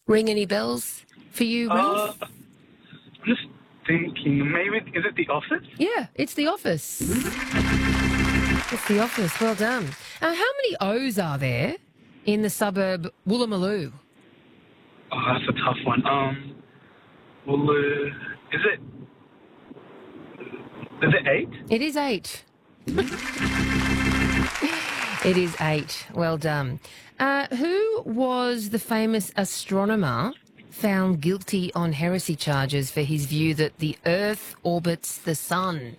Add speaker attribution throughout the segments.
Speaker 1: Ring any bells for you, Ralph?
Speaker 2: I'm just thinking, maybe, is it The Office?
Speaker 1: Yeah, it's The Office. It's The Office. Well done. How many O's are there in the suburb Woolloomooloo?
Speaker 2: Oh, that's a tough one. Well, is it 8?
Speaker 1: It is 8. It is 8. Well done. Who was the famous astronomer found guilty on heresy charges for his view that the Earth orbits the sun?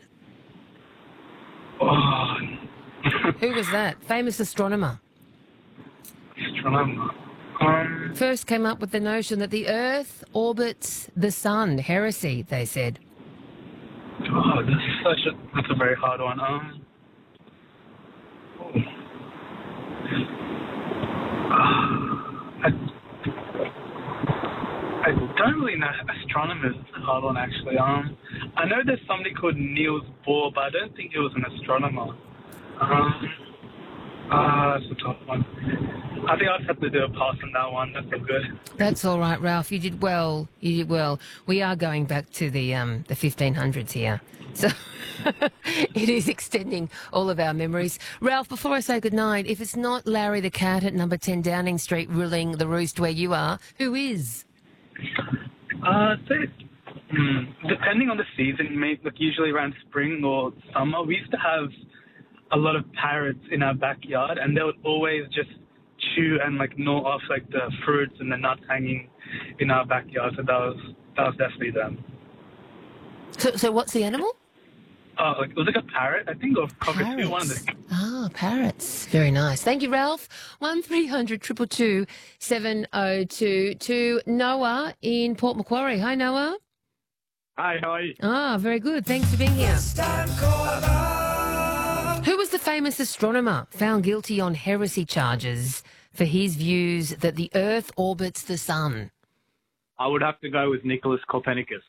Speaker 2: Oh,
Speaker 1: Who was that? Famous astronomer.
Speaker 2: astronomer.
Speaker 1: First came up with the notion that the Earth orbits the sun. Heresy, they said.
Speaker 2: Oh, that's a very hard one. I don't really know astronomers. It's a hard one, actually. I know there's somebody called Niels Bohr, but I don't think he was an astronomer. That's a tough one. I think I'll just have to do a pass on that one. That's all good.
Speaker 1: That's all right, Ralph. You did well. You did well. We are going back to the 1500s here. So it is extending all of our memories. Ralph, before I say goodnight, if it's not Larry the Cat at number 10 Downing Street ruling the roost where you are, who is?
Speaker 2: Depending on the season, usually around spring or summer, we used to have a lot of parrots in our backyard, and they would always just chew and gnaw off the fruits and the nuts hanging in our backyard. So that was definitely them.
Speaker 1: So what's the animal?
Speaker 2: It was a parrot, I think, or cockatoo. One of the.
Speaker 1: Ah, parrots. Very nice. Thank you, Ralph. 1300 222 7022. Noah in Port Macquarie. Hi, Noah.
Speaker 3: Hi, how are you?
Speaker 1: Ah, very good. Thanks for being here. Who was the famous astronomer found guilty on heresy charges for his views that the Earth orbits the sun?
Speaker 3: I would have to go with Nicholas Copernicus.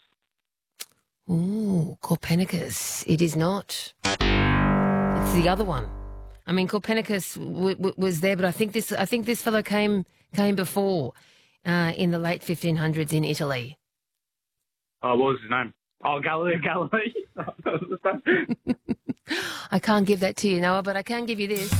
Speaker 1: Ooh, Copernicus. It is not. It's the other one. I mean, Copernicus was there, but I think this fellow came before in the late 1500s in Italy.
Speaker 3: What was his name? Oh, Galileo Galilei.
Speaker 1: I can't give that to you, Noah, but I can give you this.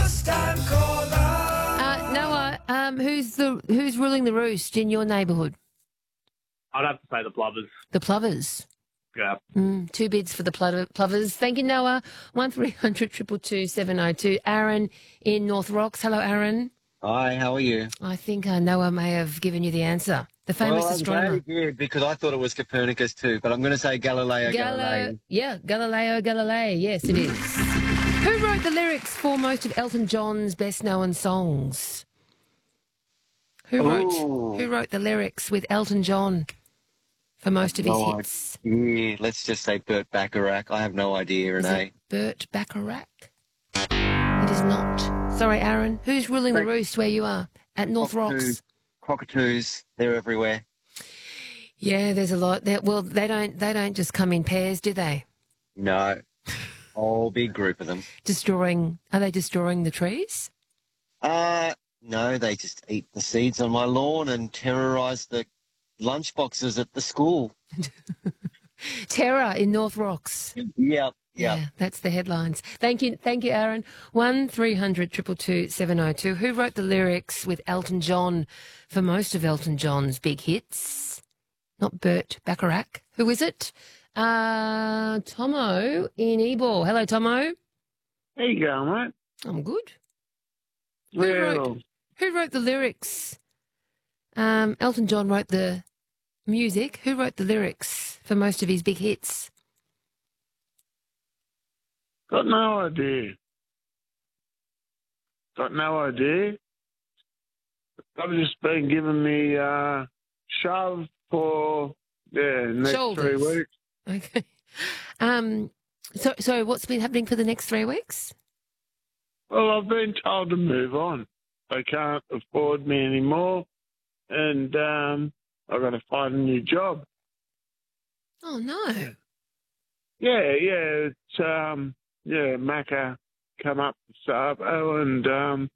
Speaker 1: Noah, who's ruling the roost in your neighbourhood?
Speaker 3: I'd have to say the Plovers.
Speaker 1: The Plovers.
Speaker 3: Yeah.
Speaker 1: 2 bids for the Plovers. Thank you, Noah. 1300 222 702. Aaron in North Rocks. Hello, Aaron.
Speaker 4: Hi, how are you?
Speaker 1: I think Noah may have given you the answer. The famous astronomer.
Speaker 4: I'm glad he did, because I thought it was Copernicus too, but I'm going to say Galileo Galilei.
Speaker 1: Yeah, Galileo Galilei. Yes, it is. Who wrote the lyrics for most of Elton John's best-known songs? Who wrote the lyrics with Elton John for most of his hits?
Speaker 4: Yeah, let's just say Burt Bacharach. I have no idea, Renee.
Speaker 1: Burt Bacharach? It is not. Sorry, Aaron. Who's ruling the roost where you are? At North Rocks?
Speaker 4: Cockatoos, they're everywhere.
Speaker 1: Yeah, there's a lot. Well, they don't just come in pairs, do they?
Speaker 4: No. Whole big group of them.
Speaker 1: Are they destroying the trees?
Speaker 4: No, they just eat the seeds on my lawn and terrorise the lunch boxes at the school.
Speaker 1: Terror in North Rocks.
Speaker 4: Yep.
Speaker 1: Yeah, that's the headlines. Thank you, Aaron. 1300 222 702. Who wrote the lyrics with Elton John for most of Elton John's big hits? Not Burt Bacharach. Who is it? Tomo in Ebor. Hello, Tomo.
Speaker 5: How you going, mate?
Speaker 1: I'm good.
Speaker 5: Well,
Speaker 1: Who wrote the lyrics? Elton John wrote the music. Who wrote the lyrics for most of his big hits?
Speaker 5: got no idea. Got no idea. I've just been giving me shove for next
Speaker 1: Shoulders.
Speaker 5: 3 weeks.
Speaker 1: Okay. So what's been happening for the next 3 weeks?
Speaker 5: Well, I've been told to move on. They can't afford me anymore, and I've got to find a new job.
Speaker 1: Oh no.
Speaker 5: Yeah, it's Macca come up to Sabo, and